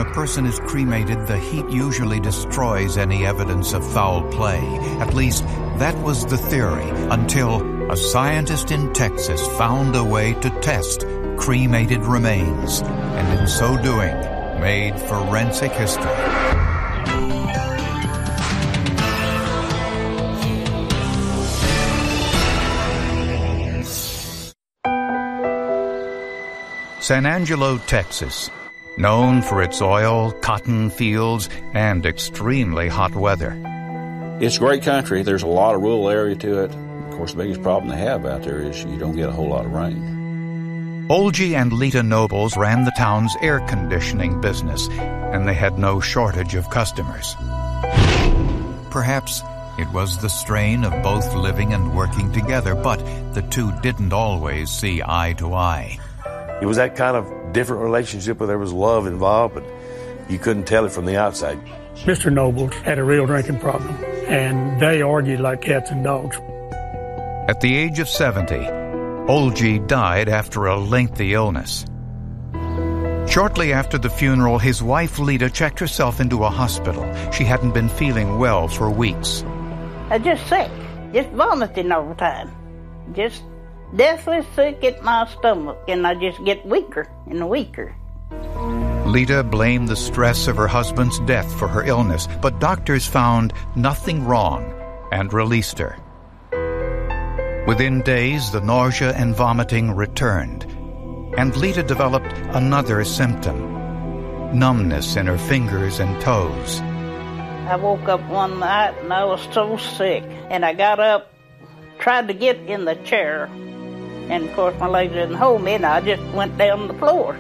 person is cremated, the heat usually destroys any evidence of foul play. At least, that was the theory, until a scientist in Texas found a way to test cremated remains, and in so doing, made forensic history. San Angelo, Texas, known for its oil, cotton fields, and extremely hot weather. It's great country. There's a lot of rural area to it. Of course, the biggest problem they have out there is you don't get a whole lot of rain. Olgie and Lita Nobles ran the town's air conditioning business, and they had no shortage of customers. Perhaps it was the strain of both living and working together, but the two didn't always see eye to eye. It was that kind of different relationship where there was love involved, but you couldn't tell it from the outside. Mr. Nobles had a real drinking problem, and they argued like cats and dogs. At the age of 70, Olgie died after a lengthy illness. Shortly after the funeral, his wife Lita checked herself into a hospital. She hadn't been feeling well for weeks. I was just sick, just vomiting all the time, just deathly sick at my stomach, and I just get weaker and weaker. Lita blamed the stress of her husband's death for her illness, but doctors found nothing wrong and released her. Within days, the nausea and vomiting returned, and Lita developed another symptom: numbness in her fingers and toes. I woke up one night and I was so sick, and I got up, tried to get in the chair, and of course my legs didn't hold me, and I just went down the floor.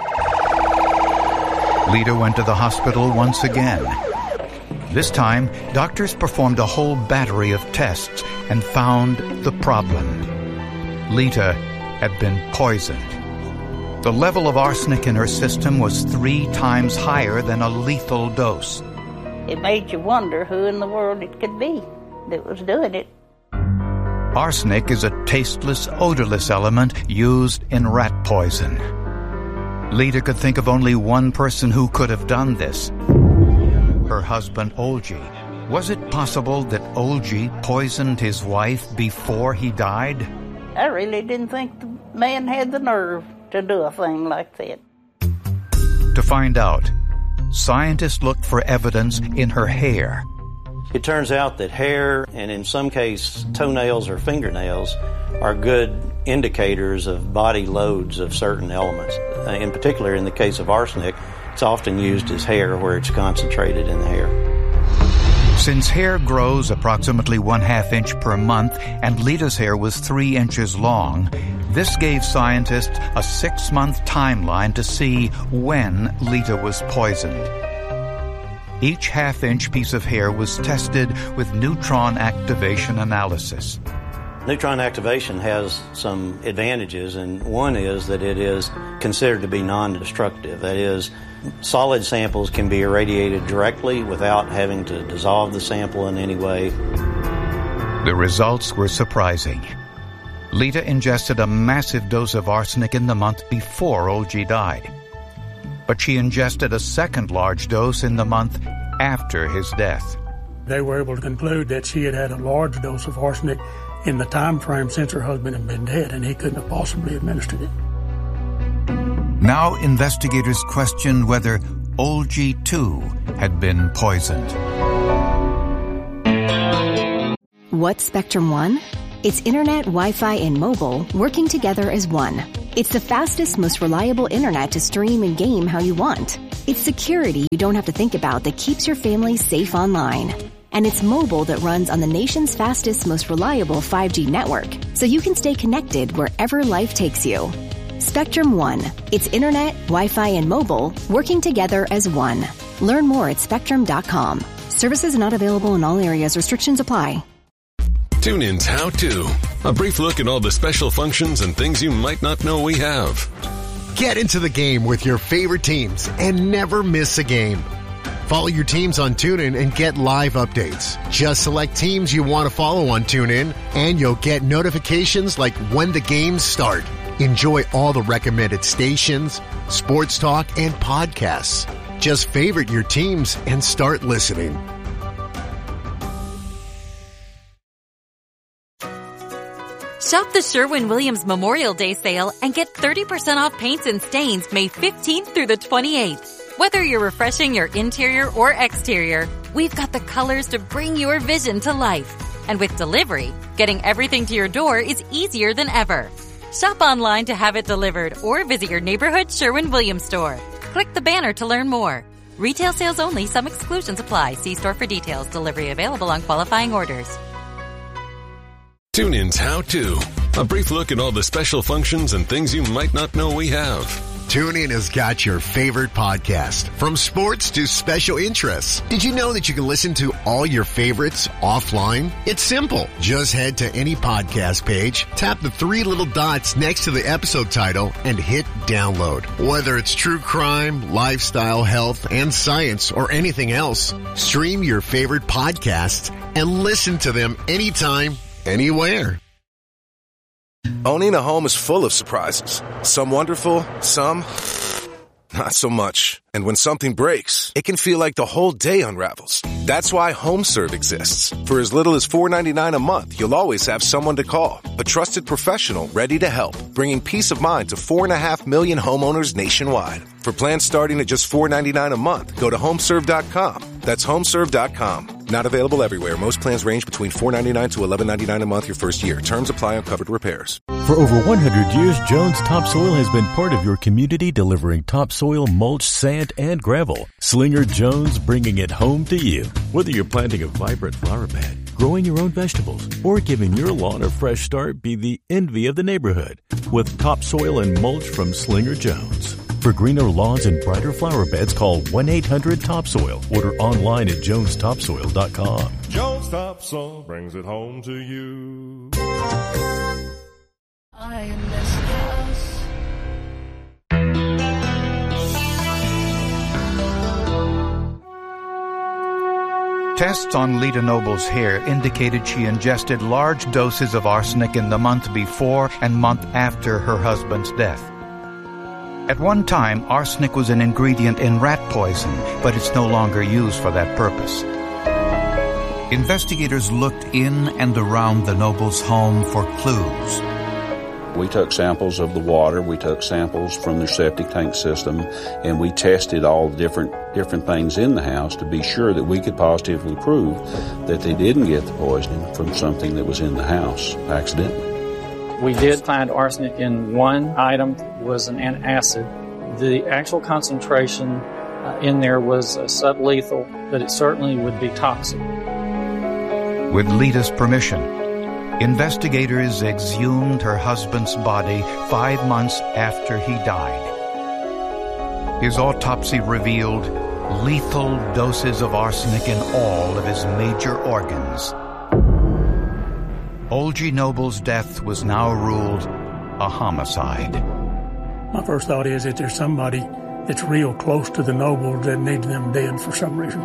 Lita went to the hospital once again. This time, doctors performed a whole battery of tests and found the problem. Lita had been poisoned. The level of arsenic in her system was 3 times higher than a lethal dose. It made you wonder who in the world it could be that was doing it. Arsenic is a tasteless, odorless element used in rat poison. Lita could think of only one person who could have done this: her husband, Olgie. Was it possible that Olgie poisoned his wife before he died? I really didn't think the man had the nerve to do a thing like that. To find out, scientists looked for evidence in her hair. It turns out that hair, and in some cases toenails or fingernails, are good indicators of body loads of certain elements. In particular, in the case of arsenic, it's often used as hair where it's concentrated in the hair. Since hair grows approximately 1/2 inch per month and Lita's hair was 3 inches long, this gave scientists a 6-month timeline to see when Lita was poisoned. Each 1/2 inch piece of hair was tested with neutron activation analysis. Neutron activation has some advantages, and one is that it is considered to be non-destructive. That is, solid samples can be irradiated directly without having to dissolve the sample in any way. The results were surprising. Lita ingested a massive dose of arsenic in the month before Olgie died. But she ingested a second large dose in the month after his death. They were able to conclude that she had had a large dose of arsenic in the time frame since her husband had been dead, and he couldn't have possibly administered it. Now investigators questioned whether Olgie, too, had been poisoned. What's Spectrum One? It's internet, Wi-Fi, and mobile working together as one. It's the fastest, most reliable internet to stream and game how you want. It's security you don't have to think about that keeps your family safe online. And it's mobile that runs on the nation's fastest, most reliable 5G network, so you can stay connected wherever life takes you. Spectrum One. It's internet, Wi-Fi, and mobile working together as one. Learn more at spectrum.com. Services not available in all areas. Restrictions apply. TuneIn's How To. A brief look at all the special functions and things you might not know we have. Get into the game with your favorite teams and never miss a game. Follow your teams on TuneIn and get live updates. Just select teams you want to follow on TuneIn, and you'll get notifications like when the games start. Enjoy all the recommended stations, sports talk, and podcasts. Just favorite your teams and start listening. Shop the Sherwin-Williams Memorial Day sale and get 30% off paints and stains May 15th through the 28th. Whether you're refreshing your interior or exterior, we've got the colors to bring your vision to life. And with delivery, getting everything to your door is easier than ever. Shop online to have it delivered or visit your neighborhood Sherwin-Williams store. Click the banner to learn more. Retail sales only. Some exclusions apply. See store for details. Delivery available on qualifying orders. TuneIn's How To. A brief look at all the special functions and things you might not know we have. TuneIn has got your favorite podcast, from sports to special interests. Did you know that you can listen to all your favorites offline? It's simple. Just head to any podcast page, tap the three little dots next to the episode title, and hit download. Whether it's true crime, lifestyle, health, and science, or anything else, stream your favorite podcasts and listen to them anytime, anywhere. Owning a home is full of surprises. Some wonderful, some not so much. And when something breaks, it can feel like the whole day unravels. That's why HomeServe exists. For as little as $4.99 a month, you'll always have someone to call. A trusted professional ready to help, bringing peace of mind to 4.5 million homeowners nationwide. For plans starting at just $4.99 a month, go to homeserve.com. That's homeserve.com. Not available everywhere. Most plans range between $4.99 to $11.99 a month your first year. Terms apply on covered repairs. For over 100 years, Jones Topsoil has been part of your community, delivering topsoil, mulch, sand, and gravel. Slinger Jones, bringing it home to you. Whether you're planting a vibrant flower bed, growing your own vegetables, or giving your lawn a fresh start, be the envy of the neighborhood with topsoil and mulch from Slinger Jones. For greener lawns and brighter flower beds, call 1-800-TOPSOIL. Order online at jonestopsoil.com. Jones Topsoil brings it home to you. I am this house. Tests on Lita Noble's hair indicated she ingested large doses of arsenic in the month before and month after her husband's death. At one time, arsenic was an ingredient in rat poison, but it's no longer used for that purpose. Investigators looked in and around the Nobles' home for clues. We took samples of the water, we took samples from their septic tank system, and we tested all the different things in the house to be sure that we could positively prove that they didn't get the poisoning from something that was in the house accidentally. We did find arsenic in one item, was an antacid. The actual concentration in there was sublethal, but it certainly would be toxic. With Lita's permission, investigators exhumed her husband's body 5 months after he died. His autopsy revealed lethal doses of arsenic in all of his major organs. Olgie Noble's death was now ruled a homicide. My first thought is that there's somebody that's real close to the Nobles that needs them dead for some reason.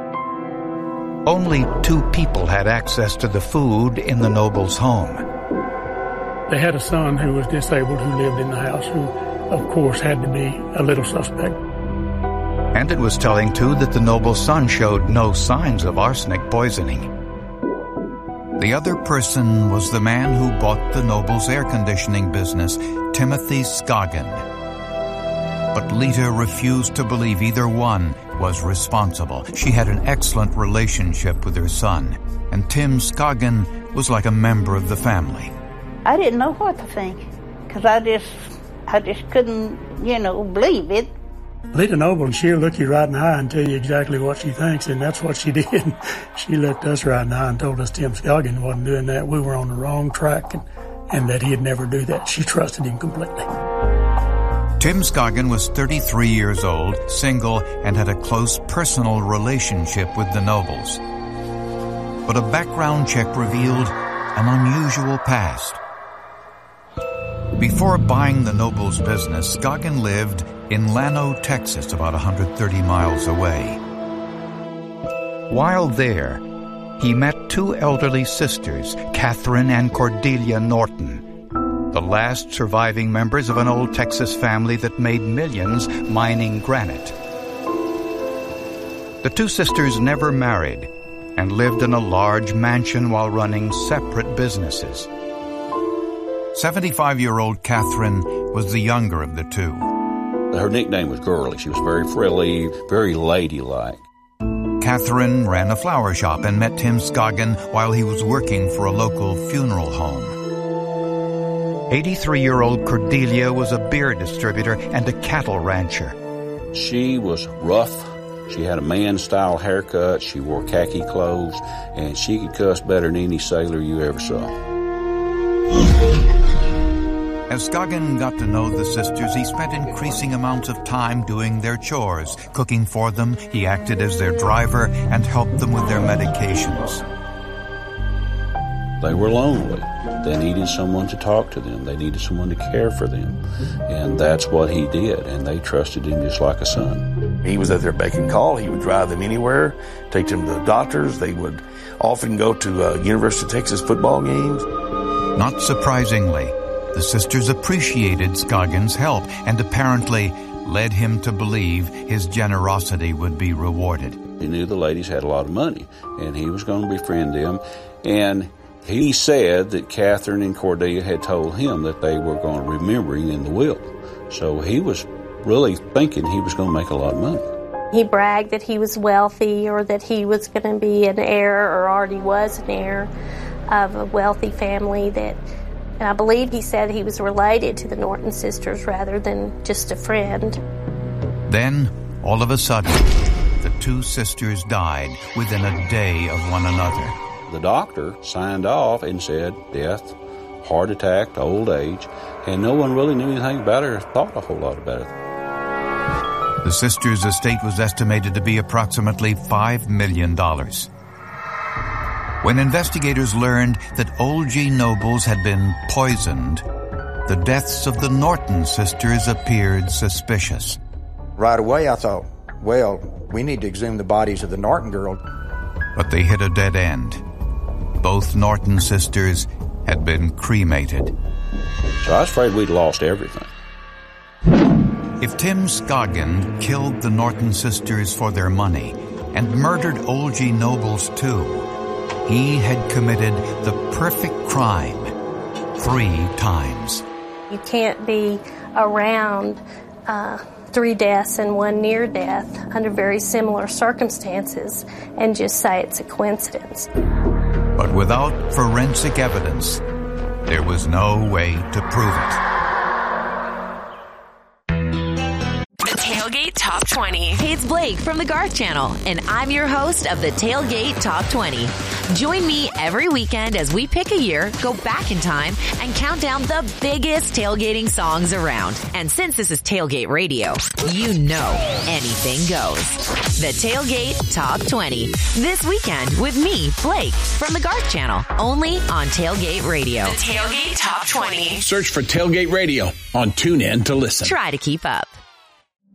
Only 2 people had access to the food in the Nobles' home. They had a son who was disabled who lived in the house, who, of course, had to be a little suspect. And it was telling, too, that the Noble's son showed no signs of arsenic poisoning. The other person was the man who bought the Nobles' air conditioning business, Timothy Scoggin. But Lita refused to believe either one was responsible. She had an excellent relationship with her son, and Tim Scoggin was like a member of the family. I didn't know what to think, because I just couldn't, believe it. Lita Noble, she'll look you right in the eye and tell you exactly what she thinks, and that's what she did. She looked us right in the eye and told us Tim Scoggin wasn't doing that. We were on the wrong track, and that he'd never do that. She trusted him completely. Tim Scoggin was 33 years old, single, and had a close personal relationship with the Nobles. But a background check revealed an unusual past. Before buying the Nobles' business, Scoggin lived in Llano, Texas, about 130 miles away. While there, he met 2 elderly sisters, Catherine and Cordelia Norton, the last surviving members of an old Texas family that made millions mining granite. The two sisters never married and lived in a large mansion while running separate businesses. 75-year-old Catherine was the younger of the two. Her nickname was Girlie. She was very frilly, very ladylike. Catherine ran a flower shop and met Tim Scoggin while he was working for a local funeral home. 83-year-old Cordelia was a beer distributor and a cattle rancher. She was rough. She had a man-style haircut. She wore khaki clothes, and she could cuss better than any sailor you ever saw. As Scoggin got to know the sisters, he spent increasing amounts of time doing their chores, cooking for them. He acted as their driver and helped them with their medications. They were lonely. They needed someone to talk to them. They needed someone to care for them. And that's what he did, and they trusted him just like a son. He was at their beck and call. He would drive them anywhere, take them to the doctors. They would often go to University of Texas football games. Not surprisingly, the sisters appreciated Scoggin's help and apparently led him to believe his generosity would be rewarded. He knew the ladies had a lot of money, and he was going to befriend them. And he said that Catherine and Cordelia had told him that they were going to remember him in the will. So he was really thinking he was going to make a lot of money. He bragged that he was wealthy or that he was going to be an heir or already was an heir of a wealthy family. And I believe he said he was related to the Norton sisters rather than just a friend. Then, all of a sudden, the two sisters died within a day of one another. The doctor signed off and said death, heart attack, old age, and no one really knew anything about it or thought a whole lot about it. The sisters' estate was estimated to be approximately $5 million. When investigators learned that Old G. Nobles had been poisoned, the deaths of the Norton sisters appeared suspicious. Right away I thought, well, we need to exhume the bodies of the Norton girls. But they hit a dead end. Both Norton sisters had been cremated. So I was afraid we'd lost everything. If Tim Scoggin killed the Norton sisters for their money and murdered Old G. Nobles too, he had committed the perfect crime 3 times. You can't be around 3 deaths and 1 near death under very similar circumstances and just say it's a coincidence. But without forensic evidence, there was no way to prove it. Tailgate Top 20. Hey, it's Blake from the Garth Channel, and I'm your host of the Tailgate Top 20. Join me every weekend as we pick a year, go back in time, and count down the biggest tailgating songs around. And since this is Tailgate Radio, you know anything goes. The Tailgate Top 20. This weekend with me, Blake, from the Garth Channel, only on Tailgate Radio. The Tailgate Top 20. Search for Tailgate Radio on TuneIn to listen. Try to keep up.